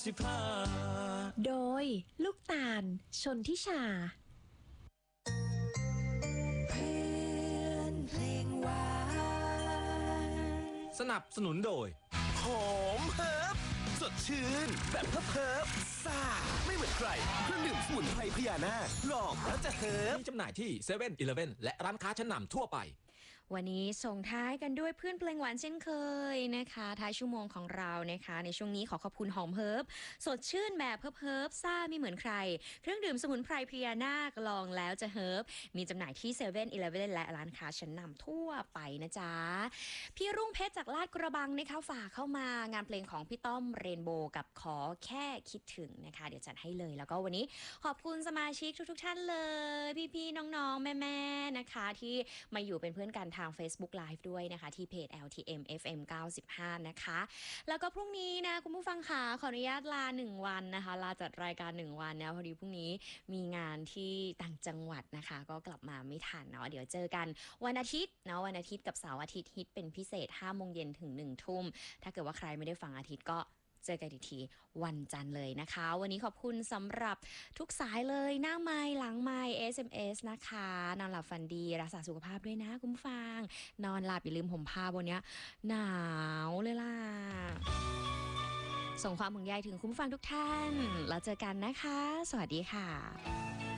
โดยลูกตาลชนทิชาเพื่อนเพลงหวานสนับสนุนโดยหอมเฮิร์บสดชื่นแบบเพิบซ่าไม่เหมือนใครเครื่องดื่มสมุนไพรพญานาคลองแล้วจะเฮิร์บมีจำหน่ายที่7 e เ e ่ e และร้านค้าชั้นนำทั่วไปวันนี้ส่งท้ายกันด้วยเพื่อนเพลงหวานเช่นเคยนะคะท้ายชั่วโมงของเรานะคะในช่วงนี้ขอบคุณหอมเฮิร์บสดชื่นแบบเฮิร์บซ่าไม่เหมือนใครเครื่องดื่มสมุนไพรพญานาคลองแล้วจะเฮิร์บมีจำหน่ายที่7 e เ e ่ e และร้านค้าชั้นนำทั่วไปนะจ๊ะพี่รุ่งเพชรจากลาดกระบังนะคะฝากเข้ามางานเพลงของพี่ต้อมเรนโบว์กับขอแค่คิดถึงนะคะเดี๋ยวจัดให้เลยแล้วก็วันนี้ขอบคุณสมาชิกทุกท่านเลยพี่ๆน้องๆแม่ๆนะคะที่มาอยู่เป็นเพื่อนกันทาง Facebook Live ด้วยนะคะที่เพจ LTM FM 95นะคะแล้วก็พรุ่งนี้นะคุณผู้ฟังค่ะขออนุญาตลา1วันนะคะลาจัดรายการ1วันนะพอดีพรุ่งนี้มีงานที่ต่างจังหวัดนะคะก็กลับมาไม่ทันเนาะเดี๋ยวเจอกันวันอาทิตย์เนาะวันอาทิตย์กับเสาร์อาทิตย์ฮิตเป็นพิเศษ 5 โมงเย็นถึง 1 ทุ่มถ้าเกิดว่าใครไม่ได้ฟังอาทิตย์ก็เจอกันอีกทีวันจันทร์เลยนะคะวันนี้ขอบคุณสำหรับทุกสายเลยหน้าไมค์หลังไมค์ SMS นะคะนอนหลับฝันดีรักษาสุขภาพด้วยนะคุณผู้ฟังนอนหลับอย่าลืมห่มผ้าบนเนี้ยหนาวเลยล่ะส่งความห่วงใยถึงคุณผู้ฟังทุกท่านแล้วเจอกันนะคะสวัสดีค่ะ